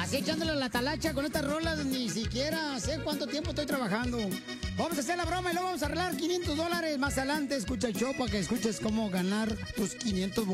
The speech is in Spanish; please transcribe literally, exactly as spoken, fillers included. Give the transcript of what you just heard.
Así echándole la talacha con estas rolas, ni siquiera sé cuánto tiempo estoy trabajando. Vamos a hacer la broma y luego vamos a arreglar quinientos dólares más adelante. Escucha el show para que escuches cómo ganar tus quinientos